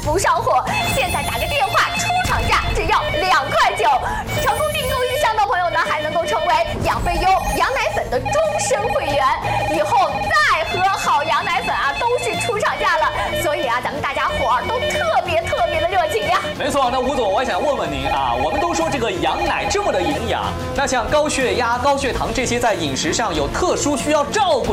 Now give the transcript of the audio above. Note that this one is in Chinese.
不上火。现在打个电话，出厂价只要2.9块，成功订购预箱的朋友呢，还能够成为养飞优羊奶粉的终身会员，以后再喝好羊奶粉啊，都是出厂价了。所以啊，咱们大家伙儿都特别的热情呀。 没错，那吴总，我还想问问您啊，我们都说这个羊奶这么的营养，那像高血压、高血糖这些在饮食上有特殊需要照顾